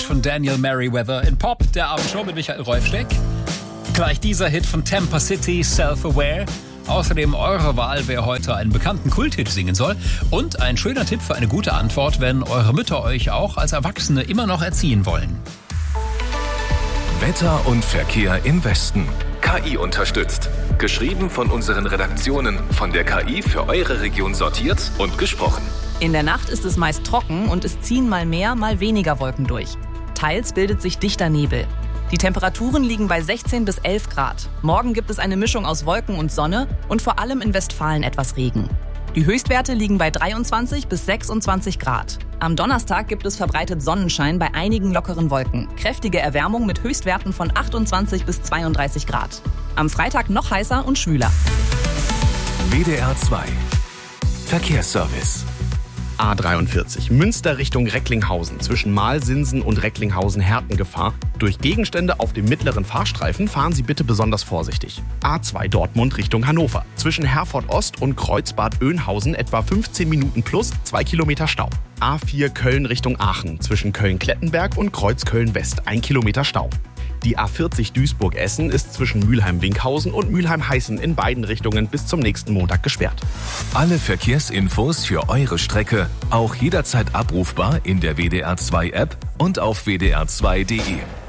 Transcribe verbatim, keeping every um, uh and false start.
von Daniel Merriweather in Pop, der Abendshow mit Michael Rolfsteck. Gleich dieser Hit von Tampa City, Self-Aware. Außerdem eure Wahl, wer heute einen bekannten Kulthit singen soll. Und ein schöner Tipp für eine gute Antwort, wenn eure Mütter euch auch als Erwachsene immer noch erziehen wollen. Wetter und Verkehr im Westen. K I unterstützt. Geschrieben von unseren Redaktionen, von der K I für eure Region sortiert und gesprochen. In der Nacht ist es meist trocken und es ziehen mal mehr, mal weniger Wolken durch. Teils bildet sich dichter Nebel. Die Temperaturen liegen bei sechzehn bis elf Grad. Morgen gibt es eine Mischung aus Wolken und Sonne und vor allem in Westfalen etwas Regen. Die Höchstwerte liegen bei dreiundzwanzig bis sechsundzwanzig Grad. Am Donnerstag gibt es verbreitet Sonnenschein bei einigen lockeren Wolken. Kräftige Erwärmung mit Höchstwerten von achtundzwanzig bis zweiunddreißig Grad. Am Freitag noch heißer und schwüler. W D R zwei Verkehrsservice. A dreiundvierzig, Münster Richtung Recklinghausen, zwischen Malsinsen und Recklinghausen Hertengefahr. Durch Gegenstände auf dem mittleren Fahrstreifen fahren Sie bitte besonders vorsichtig. A zwei Dortmund Richtung Hannover, zwischen Herford Ost und Kreuzbad Oeynhausen etwa fünfzehn Minuten plus zwei Kilometer Stau. A vier Köln Richtung Aachen, zwischen Köln-Klettenberg und Kreuzköln West ein Kilometer Stau. Die A vierzig Duisburg-Essen ist zwischen Mülheim-Winkhausen und Mülheim-Heißen in beiden Richtungen bis zum nächsten Montag gesperrt. Alle Verkehrsinfos für eure Strecke auch jederzeit abrufbar in der W D R zwei App und auf w d r zwei punkt d e.